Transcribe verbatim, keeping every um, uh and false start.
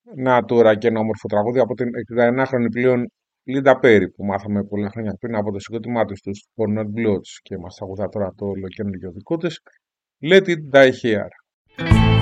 Να τώρα και ένα όμορφο τραγούδι από την εξήντα πλέον Λίντα Πέρι που μάθαμε πολλά χρόνια πριν από το συγκρότημά της τους Born Bloods και μας τραγουδά τώρα το ολοκαίνουργιο δικό της Let It Die Here.